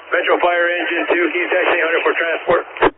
Metro Fire Engine 2, can you taxi 800 for transport?